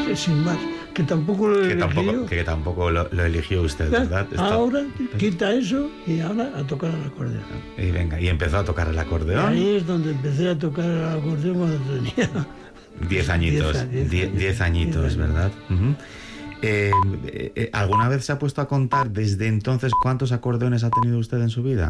sin más. Que tampoco lo eligió. Que tampoco lo eligió usted, ¿verdad? Ahora quita eso y ahora a tocar el acordeón. Y venga, y empezó a tocar el acordeón. Y ahí es donde empecé a tocar el acordeón cuando tenía 10 añitos. 10 añitos, ¿verdad? Uh-huh. ¿Alguna vez se ha puesto a contar desde entonces cuántos acordeones ha tenido usted en su vida?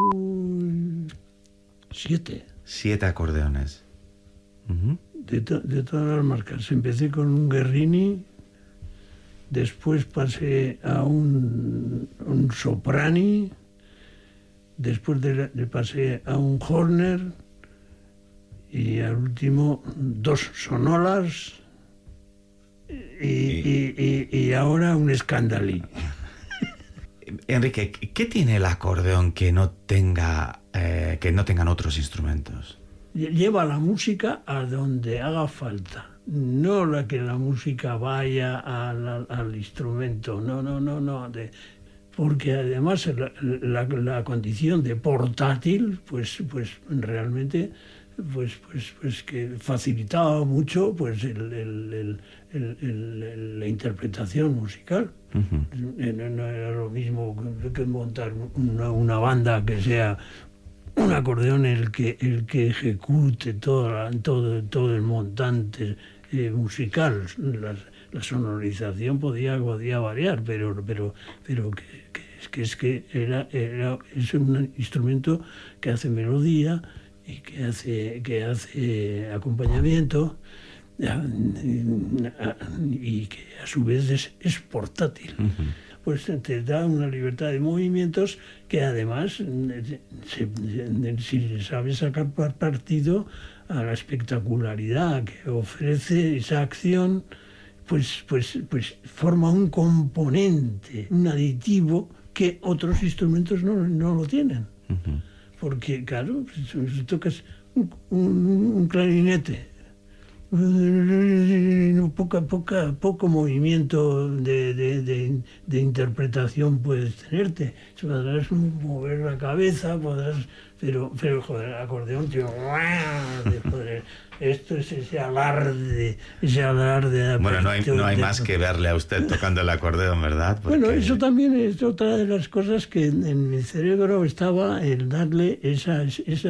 7. 7 acordeones. Uh-huh. De todas las marcas. Empecé con un Guerrini, después pasé a un Soprani, después le pasé a un Horner y al último 2 Sonolas y ahora un Scandali. Enrique, ¿qué tiene el acordeón que no tengan otros instrumentos? Lleva la música a donde haga falta, no que la música vaya al instrumento, no. Porque además la condición de portátil, pues realmente, pues que facilitaba mucho, pues la interpretación musical. Uh-huh. No era lo mismo que montar una banda que sea un acordeón el que ejecute todo el montante musical. La sonorización podía variar, pero es un instrumento que hace melodía y que hace acompañamiento y que a su vez es portátil. Uh-huh. Pues te da una libertad de movimientos que además, si sabes sacar partido a la espectacularidad que ofrece esa acción, pues forma un componente, un aditivo que otros instrumentos no lo tienen. Uh-huh. Porque, claro, si tocas un clarinete, poco movimiento de interpretación puedes tenerte. Podrás mover la cabeza, pero joder, el acordeón, tío, joder, esto es ese alarde. Bueno, no hay más que verle a usted tocando el acordeón, ¿verdad? Porque... Bueno, eso también es otra de las cosas que en mi cerebro estaba, el darle esa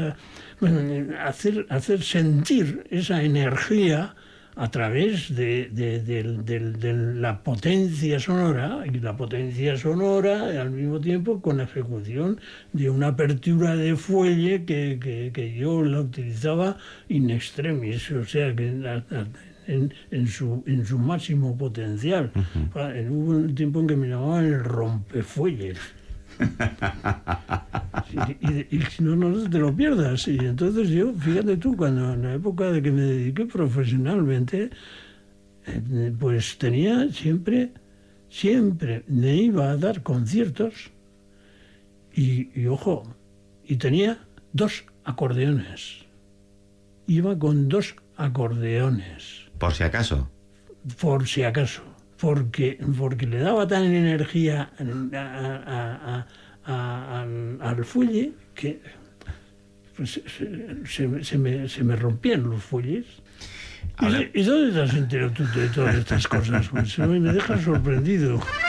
hacer sentir esa energía a través de la potencia sonora, y la potencia sonora al mismo tiempo con la ejecución de una apertura de fuelle que yo la utilizaba in extremis, o sea que en su máximo potencial. Uh-huh. Hubo un tiempo en que me llamaban el rompefuelles. Y si no te lo pierdas. Y entonces yo, fíjate tú, cuando en la época de que me dediqué profesionalmente, pues tenía siempre me iba a dar conciertos y ojo, y tenía 2 acordeones. Iba con 2 acordeones. ¿Por si acaso? Por si acaso. Porque le daba tan energía al fuelle que pues, se me rompían los fuelles. ¿Y dónde te has enterado tú de todas estas cosas? Pues me dejas sorprendido.